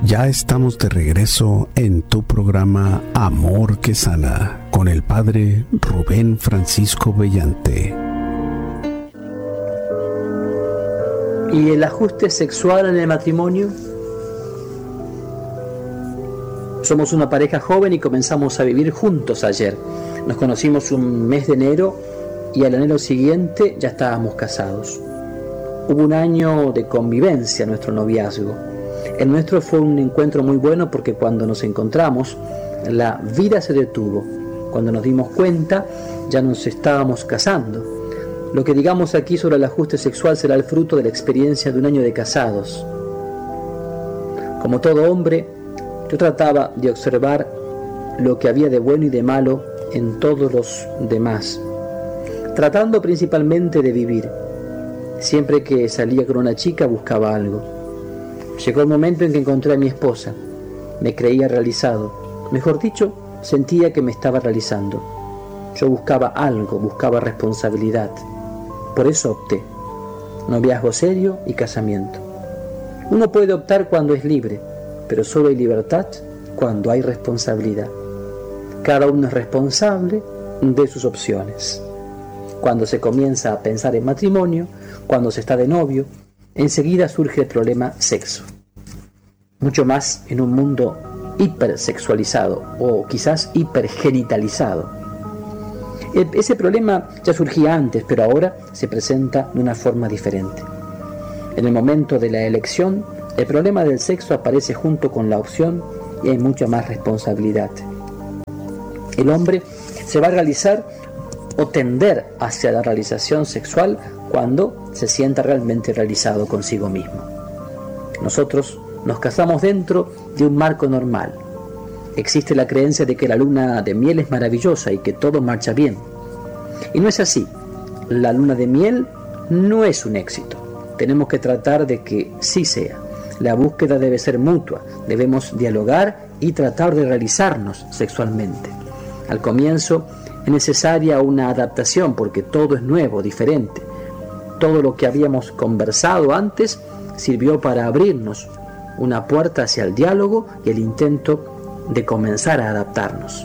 Ya estamos de regreso en tu programa Amor que Sana con el Padre Rubén Francisco Bellante. ¿Y el ajuste sexual en el matrimonio? Somos una pareja joven y comenzamos a vivir juntos ayer. Nos conocimos un mes de enero y al enero siguiente ya estábamos casados. Hubo un año de convivencia en nuestro noviazgo. El nuestro fue un encuentro muy bueno porque cuando nos encontramos, la vida se detuvo. Cuando nos dimos cuenta, ya nos estábamos casando. Lo que digamos aquí sobre el ajuste sexual será el fruto de la experiencia de un año de casados. Como todo hombre, yo trataba de observar lo que había de bueno y de malo en todos los demás, tratando principalmente de vivir. Siempre que salía con una chica buscaba algo. Llegó el momento en que encontré a mi esposa. Me creía realizado. Mejor dicho, sentía que me estaba realizando. Yo buscaba algo, buscaba responsabilidad. Por eso opté. Noviazgo serio y casamiento. Uno puede optar cuando es libre, pero solo hay libertad cuando hay responsabilidad. Cada uno es responsable de sus opciones. Cuando se comienza a pensar en matrimonio, cuando se está de novio, enseguida surge el problema sexo. Mucho más en un mundo hipersexualizado o quizás hipergenitalizado. Ese problema ya surgía antes, pero ahora se presenta de una forma diferente. En el momento de la elección, el problema del sexo aparece junto con la opción y hay mucha más responsabilidad. El hombre se va a realizar o tender hacia la realización sexual cuando se sienta realmente realizado consigo mismo. Nosotros nos casamos dentro de un marco normal. Existe la creencia de que la luna de miel es maravillosa y que todo marcha bien. Y no es así. La luna de miel no es un éxito. Tenemos que tratar de que sí sea. La búsqueda debe ser mutua. Debemos dialogar y tratar de realizarnos sexualmente. Al comienzo es necesaria una adaptación porque todo es nuevo, diferente. Todo lo que habíamos conversado antes sirvió para abrirnos una puerta hacia el diálogo y el intento de comenzar a adaptarnos.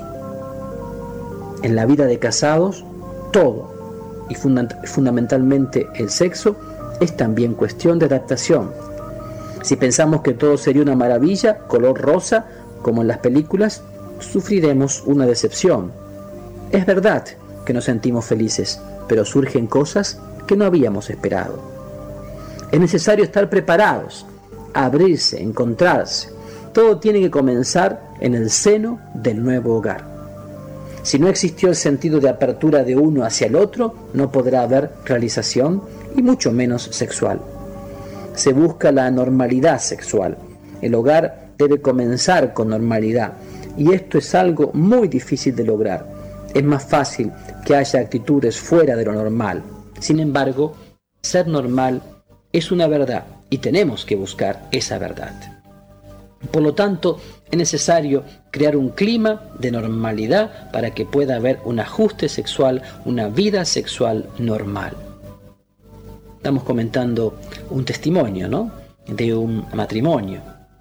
En la vida de casados, todo, y fundamentalmente el sexo, es también cuestión de adaptación. Si pensamos que todo sería una maravilla, color rosa, como en las películas, sufriremos una decepción. Es verdad que nos sentimos felices, pero surgen cosas que no habíamos esperado. Es necesario estar preparados, abrirse, encontrarse. Todo tiene que comenzar en el seno del nuevo hogar. Si no existió el sentido de apertura de uno hacia el otro, no podrá haber realización y mucho menos sexual. Se busca la normalidad sexual. El hogar debe comenzar con normalidad y esto es algo muy difícil de lograr. Es más fácil que haya actitudes fuera de lo normal. Sin embargo, ser normal es una verdad y tenemos que buscar esa verdad. Por lo tanto, es necesario crear un clima de normalidad para que pueda haber un ajuste sexual, una vida sexual normal. Estamos comentando un testimonio, ¿no?, de un matrimonio.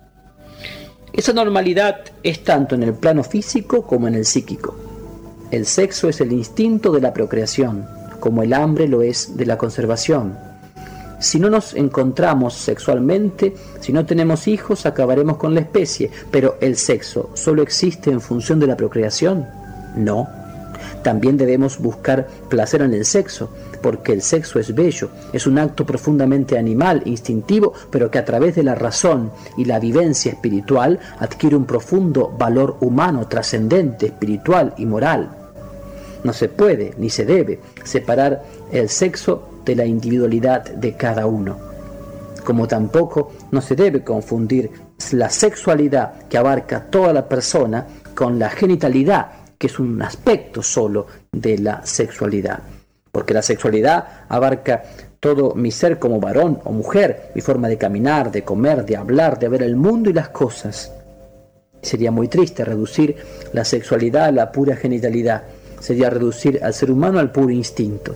Esa normalidad es tanto en el plano físico como en el psíquico. El sexo es el instinto de la procreación, como el hambre lo es de la conservación. Si no nos encontramos sexualmente, si no tenemos hijos, acabaremos con la especie. Pero ¿el sexo solo existe en función de la procreación? No. También debemos buscar placer en el sexo, porque el sexo es bello, es un acto profundamente animal, instintivo, pero que a través de la razón y la vivencia espiritual adquiere un profundo valor humano, trascendente, espiritual y moral. No se puede ni se debe separar el sexo de la individualidad de cada uno. Como tampoco no se debe confundir la sexualidad que abarca toda la persona con la genitalidad, que es un aspecto solo de la sexualidad. Porque la sexualidad abarca todo mi ser como varón o mujer, mi forma de caminar, de comer, de hablar, de ver el mundo y las cosas. Sería muy triste reducir la sexualidad a la pura genitalidad. Sería reducir al ser humano al puro instinto.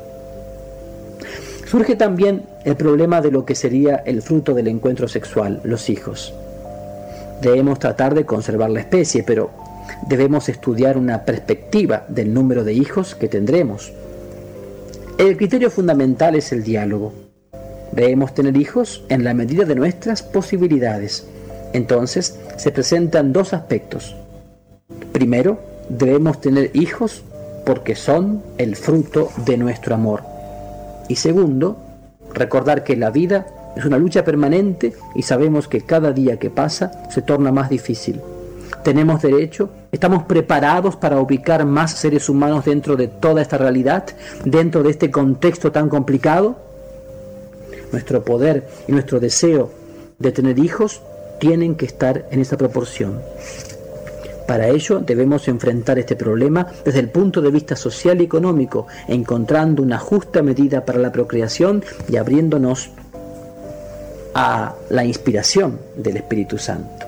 Surge también el problema de lo que sería el fruto del encuentro sexual, los hijos. Debemos tratar de conservar la especie, pero debemos estudiar una perspectiva del número de hijos que tendremos. El criterio fundamental es el diálogo. Debemos tener hijos en la medida de nuestras posibilidades. Entonces se presentan dos aspectos. Primero, debemos tener hijos porque son el fruto de nuestro amor. Y segundo, recordar que la vida es una lucha permanente y sabemos que cada día que pasa se torna más difícil. Tenemos derecho, estamos preparados para ubicar más seres humanos dentro de toda esta realidad, dentro de este contexto tan complicado. Nuestro poder y nuestro deseo de tener hijos tienen que estar en esa proporción. Para ello debemos enfrentar este problema desde el punto de vista social y económico, encontrando una justa medida para la procreación y abriéndonos a la inspiración del Espíritu Santo.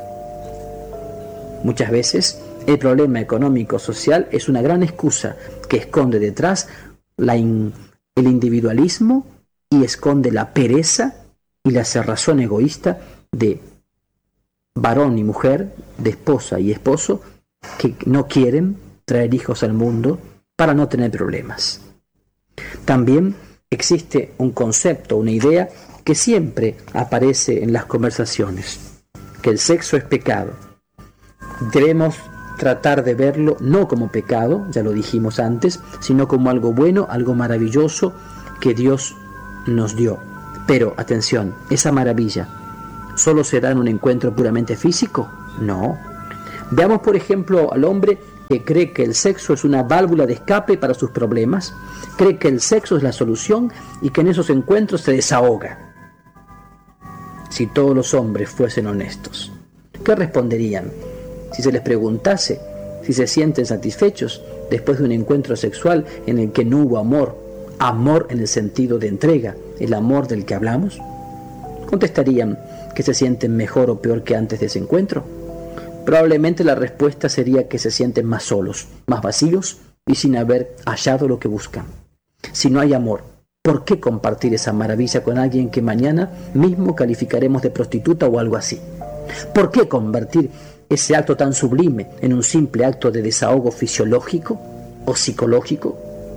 Muchas veces el problema económico-social es una gran excusa que esconde detrás el individualismo y esconde la pereza y la cerrazón egoísta de varón y mujer, de esposa y esposo, que no quieren traer hijos al mundo para no tener problemas. También existe un concepto, una idea que siempre aparece en las conversaciones, que el sexo es pecado. Debemos tratar de verlo no como pecado, ya lo dijimos antes, sino como algo bueno, algo maravilloso que Dios nos dio. Pero, atención, esa maravilla ¿solo se da en un encuentro puramente físico? No. Veamos, por ejemplo, al hombre que cree que el sexo es una válvula de escape para sus problemas, cree que el sexo es la solución y que en esos encuentros se desahoga. Si todos los hombres fuesen honestos, ¿qué responderían si se les preguntase si se sienten satisfechos después de un encuentro sexual en el que no hubo amor? Amor en el sentido de entrega, el amor del que hablamos. ¿Contestarían que se sienten mejor o peor que antes de ese encuentro? Probablemente la respuesta sería que se sienten más solos, más vacíos y sin haber hallado lo que buscan. Si no hay amor, ¿por qué compartir esa maravilla con alguien que mañana mismo calificaremos de prostituta o algo así? ¿Por qué convertir ese acto tan sublime en un simple acto de desahogo fisiológico o psicológico?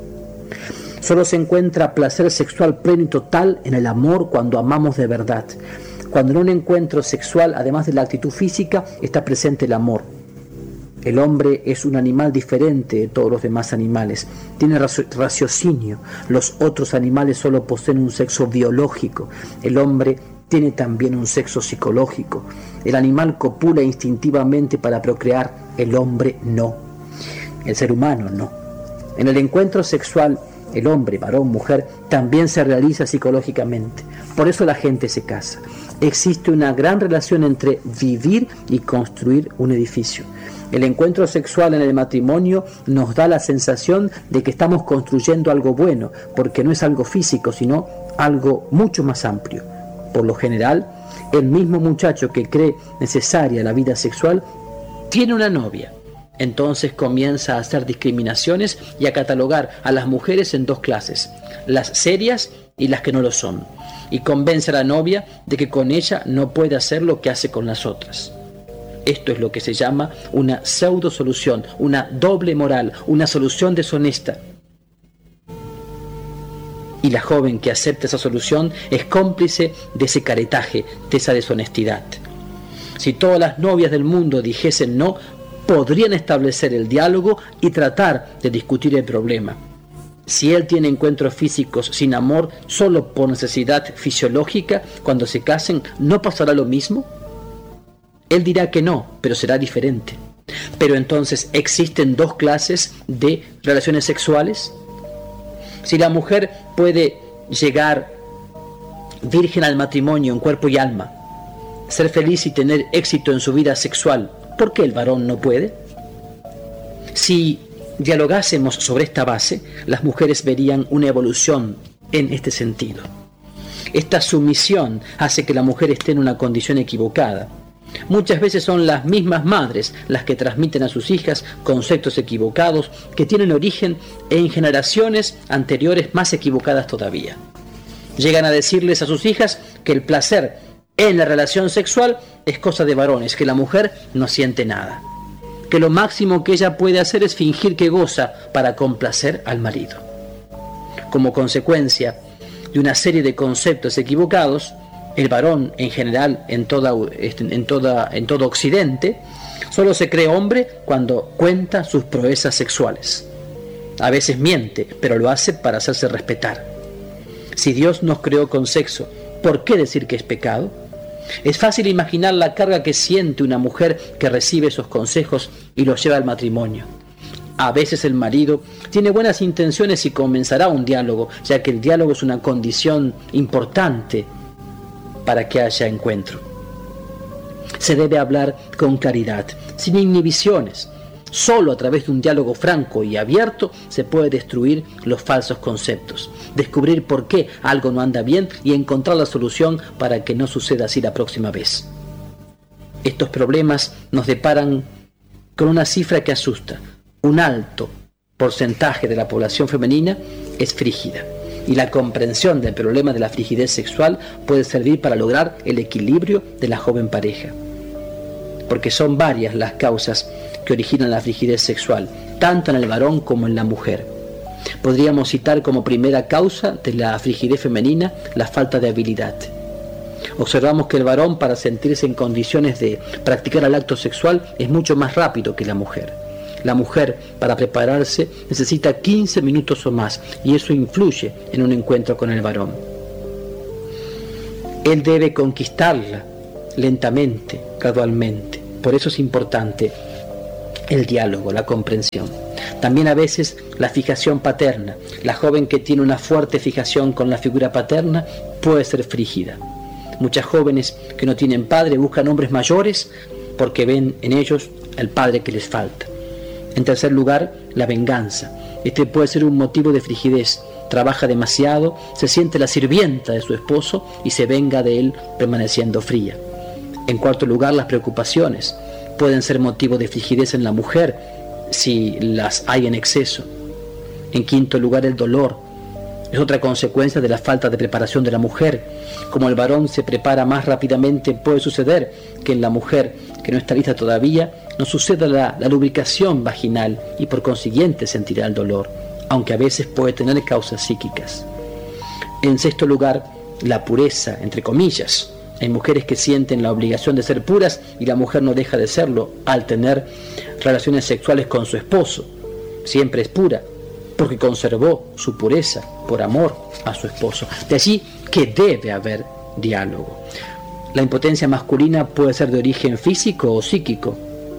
Solo se encuentra placer sexual pleno y total en el amor cuando amamos de verdad. Cuando en un encuentro sexual, además de la actitud física, está presente el amor. El hombre es un animal diferente de todos los demás animales. Tiene raciocinio. Los otros animales solo poseen un sexo biológico. El hombre tiene también un sexo psicológico. El animal copula instintivamente para procrear. El hombre no. El ser humano no. En el encuentro sexual, el hombre, varón, mujer, también se realiza psicológicamente. Por eso la gente se casa. Existe una gran relación entre vivir y construir un edificio. El encuentro sexual en el matrimonio nos da la sensación de que estamos construyendo algo bueno, porque no es algo físico, sino algo mucho más amplio. Por lo general, el mismo muchacho que cree necesaria la vida sexual tiene una novia. Entonces comienza a hacer discriminaciones y a catalogar a las mujeres en dos clases, las serias y las que no lo son, y convence a la novia de que con ella no puede hacer lo que hace con las otras. Esto es lo que se llama una pseudo solución, una doble moral, una solución deshonesta. Y la joven que acepta esa solución es cómplice de ese caretaje, de esa deshonestidad. Si todas las novias del mundo dijesen no, podrían establecer el diálogo y tratar de discutir el problema. Si él tiene encuentros físicos sin amor, solo por necesidad fisiológica, cuando se casen, ¿no pasará lo mismo? Él dirá que no, pero será diferente. Pero entonces, ¿existen dos clases de relaciones sexuales? Si la mujer puede llegar virgen al matrimonio en cuerpo y alma, ser feliz y tener éxito en su vida sexual, ¿por qué el varón no puede? Si dialogásemos sobre esta base, las mujeres verían una evolución en este sentido. Esta sumisión hace que la mujer esté en una condición equivocada. Muchas veces son las mismas madres las que transmiten a sus hijas conceptos equivocados que tienen origen en generaciones anteriores más equivocadas todavía. Llegan a decirles a sus hijas que el placer en la relación sexual es cosa de varones, que la mujer no siente nada, que lo máximo que ella puede hacer es fingir que goza para complacer al marido. Como consecuencia de una serie de conceptos equivocados, el varón en general en todo Occidente solo se cree hombre cuando cuenta sus proezas sexuales. A veces miente, pero lo hace para hacerse respetar. Si Dios nos creó con sexo, ¿por qué decir que es pecado? Es fácil imaginar la carga que siente una mujer que recibe esos consejos y los lleva al matrimonio. A veces el marido tiene buenas intenciones y comenzará un diálogo, ya que el diálogo es una condición importante para que haya encuentro. Se debe hablar con claridad, sin inhibiciones. Solo a través de un diálogo franco y abierto se puede destruir los falsos conceptos, descubrir por qué algo no anda bien y encontrar la solución para que no suceda así la próxima vez. Estos problemas nos deparan con una cifra que asusta. Un alto porcentaje de la población femenina es frígida, y la comprensión del problema de la frigidez sexual puede servir para lograr el equilibrio de la joven pareja. Porque son varias las causas que originan la frigidez sexual, tanto en el varón como en la mujer. Podríamos citar como primera causa de la frigidez femenina la falta de habilidad. Observamos que el varón, para sentirse en condiciones de practicar el acto sexual, es mucho más rápido que la mujer. La mujer, para prepararse, necesita 15 minutos o más, y eso influye en un encuentro con el varón. Él debe conquistarla lentamente, gradualmente. Por eso es importante el diálogo, la comprensión. También a veces la fijación paterna. La joven que tiene una fuerte fijación con la figura paterna puede ser frígida. Muchas jóvenes que no tienen padre buscan hombres mayores porque ven en ellos el padre que les falta. En tercer lugar, la venganza. Este puede ser un motivo de frigidez. Trabaja demasiado, se siente la sirvienta de su esposo y se venga de él permaneciendo fría. En cuarto lugar, las preocupaciones. Pueden ser motivo de frigidez en la mujer si las hay en exceso. En quinto lugar, el dolor. Es otra consecuencia de la falta de preparación de la mujer. Como el varón se prepara más rápidamente, puede suceder que en la mujer que no está lista todavía no suceda la lubricación vaginal y por consiguiente sentirá el dolor, aunque a veces puede tener causas psíquicas. En sexto lugar, la pureza, entre comillas. Hay mujeres que sienten la obligación de ser puras y la mujer no deja de serlo al tener relaciones sexuales con su esposo. Siempre es pura porque conservó su pureza por amor a su esposo. De allí que debe haber diálogo. La impotencia masculina puede ser de origen físico o psíquico.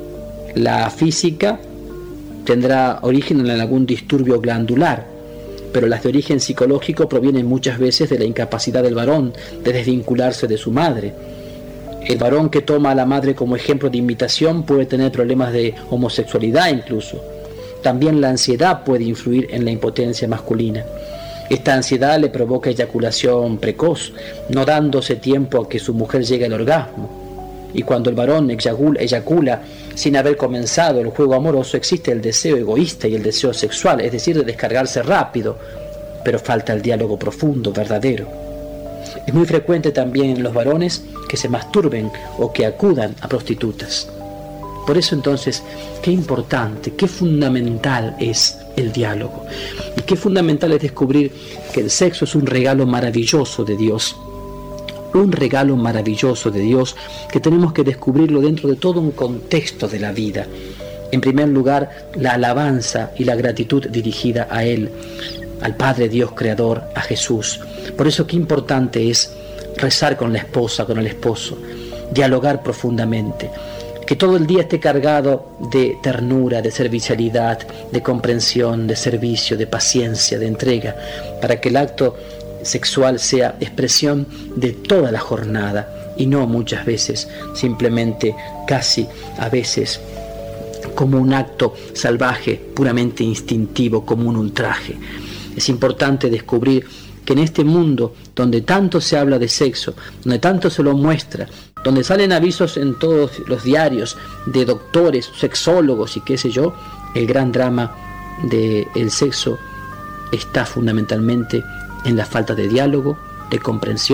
La física tendrá origen en algún disturbio glandular, pero las de origen psicológico provienen muchas veces de la incapacidad del varón de desvincularse de su madre. El varón que toma a la madre como ejemplo de imitación puede tener problemas de homosexualidad incluso. También la ansiedad puede influir en la impotencia masculina. Esta ansiedad le provoca eyaculación precoz, no dándose tiempo a que su mujer llegue al orgasmo. Y cuando el varón eyacula sin haber comenzado el juego amoroso, existe el deseo egoísta y el deseo sexual, es decir, de descargarse rápido, pero falta el diálogo profundo, verdadero. Es muy frecuente también en los varones que se masturben o que acudan a prostitutas. Por eso entonces, qué importante, qué fundamental es el diálogo. Y qué fundamental es descubrir que el sexo es un regalo maravilloso de Dios. Un regalo maravilloso de Dios que tenemos que descubrirlo dentro de todo un contexto de la vida. En primer lugar, la alabanza y la gratitud dirigida a Él, al Padre Dios Creador, a Jesús. Por eso qué importante es rezar con la esposa, con el esposo, dialogar profundamente. Que todo el día esté cargado de ternura, de servicialidad, de comprensión, de servicio, de paciencia, de entrega, para que el acto sexual sea expresión de toda la jornada y no muchas veces simplemente, casi a veces, como un acto salvaje, puramente instintivo, como un ultraje. Es importante descubrir que en este mundo donde tanto se habla de sexo, donde tanto se lo muestra, donde salen avisos en todos los diarios de doctores, sexólogos y qué sé yo, el gran drama del sexo está fundamentalmente en la falta de diálogo, de comprensión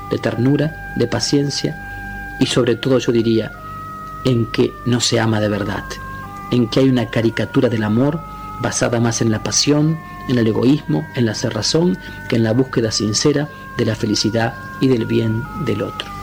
de ternura, de paciencia y sobre todo yo diría en que no se ama de verdad, en que hay una caricatura del amor basada más en la pasión, en el egoísmo, en la cerrazón, que en la búsqueda sincera de la felicidad y del bien del otro.